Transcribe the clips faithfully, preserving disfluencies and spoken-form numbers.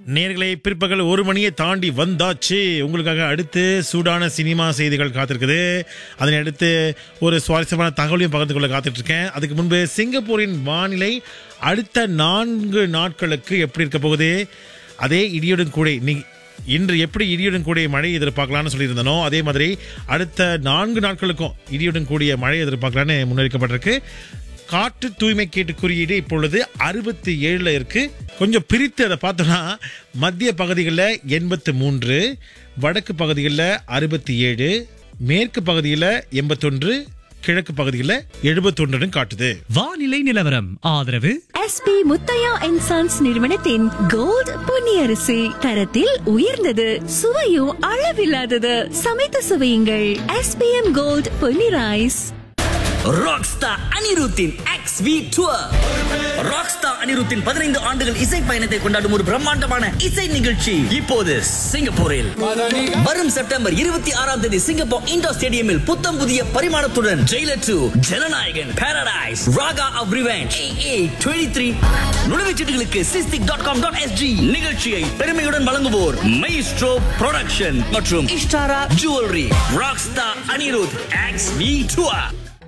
நேர்களை பிற்பகல் ஒரு மணியை தாண்டி வந்தாச்சு. உங்களுக்காக அடுத்து சூடான சினிமா செய்திகள் காத்திருக்குது. அதனை அடுத்து ஒரு சுவாரஸ்யமான தகவலையும் பகிர்ந்து கொள்ள காத்துட்டு இருக்கேன். அதுக்கு முன்பு சிங்கப்பூரின் வானிலை அடுத்த நான்கு நாட்களுக்கு எப்படி இருக்க போகுது, அதே இடியுடன் கூட நீ இன்று எப்படி இடியுடன் கூடிய மழை எதிர்பார்க்கலாம்னு சொல்லியிருந்தனோ அதே மாதிரி அடுத்த நான்கு நாட்களுக்கும் இடியுடன் கூடிய மழை எதிர்பார்க்கலான்னு முன்னெடுக்கப்பட்டிருக்கு. காற்று தூய்மை கேட்டு குறியீடு இப்பொழுது அறுபத்தி ஏழுல இருக்கு. கொஞ்சம் பிரித்து அதை பார்த்தோம்னா மத்திய பகுதிகளில் எண்பத்து மூன்று, வடக்கு பகுதிகளில் அறுபத்தி ஏழு, மேற்கு பகுதியில் எண்பத்தொன்று, கிழக்கு பகுதியில் எழுபத்தொன்று காட்டுது. வானிலை நிலவரம் ஆதரவு எஸ்பி முத்தையா அண்ட் சன்ஸ் நிறுவனத்தின் கோல்ட் பொன்னியரிசி, தரத்தில் உயர்ந்தது, சுவையும் அளவில்லாதது. சமைத்து சுவையுங்கள். SPM gold Ponni rice. Rockstar அனிருத்தின் எக்ஸ் வி டூர். ராக்ஸ்டார் அனிருத்தின் பதினைந்து ஆண்டுகள் இசை பயணத்தை கொண்டாடும் ஒரு பிரம்மாண்டமான இசை நிகழ்ச்சி இப்போது சிங்கப்பூரில். வரும் செப்டம்பர் இருபத்தி ஆறாம் தேதி சிங்கப்பூர் இண்டோர் ஸ்டேடியமில் புத்தம் புதிய பரிமாணத்துடன் Jailer two, Jananayagan, Paradise, Raaga of revenge, A twenty three நுழைவுச்சீட்டுகளுக்கு SISTIC dot com dot SG. நிகழ்ச்சியை பெருமையுடன் வழங்குவோர் மைஸ்ட்ரோ புரொடக்ஷன் மற்றும் Ishtara jewellery. Rockstar Anirudh X we tour.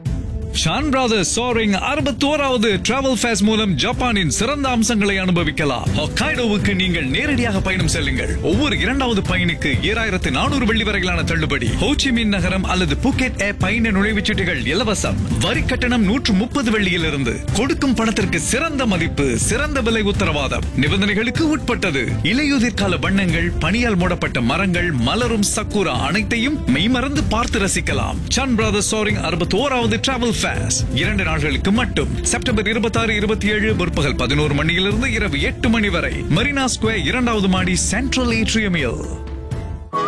Shawn brothers soaring அறுபத்தோராவது travel face மூலம் ஜப்பானின் சிறந்த அம்சங்களை அனுபவிக்கலாம். ஹொக்காய்டோவுக்கு நீங்கள் நேரடியாக பயணம் செல்லுங்கள். ஒவ்வொரு இரண்டாவது பயணிக்கு ஏழாயிரத்து நானூறு வெள்ளி வரையிலான தள்ளுபடி. ஹோச்சிமின் நகரம் அல்லது புக்கெட் ஏ பயண நுழைவுச்சீட்டுகள் இலவசம். வரி கட்டணம் நூற்று முப்பது வெள்ளியிலிருந்து. கொடுக்கும் பணத்திற்கு சிறந்த மதிப்பு, சிறந்த விலை உத்தரவாதம். நிபந்தனைகளுக்கு உட்பட்டது. இலையுதிர் கால வண்ணங்கள், பனியால் மூடப்பட்ட மரங்கள், மலரும் சக்குரா அனைத்தையும் மெய்மறந்து பார்த்து ரசிக்கலாம். ஷான் பிரதர்ஸ் சோரிங் அறுபத்தோராவது டிராவல் இரண்டு நாட்களுக்கு மட்டும். செப்டம்பர் இருபத்தி ஆறு இருபத்தி ஏழு பிற்பகல் பதினோரு மணியிலிருந்து இரவு எட்டு மணி வரை. மரீனா ஸ்கொயர் இரண்டாவது மாடி சென்ட்ரல் ஏட்ரியமில்.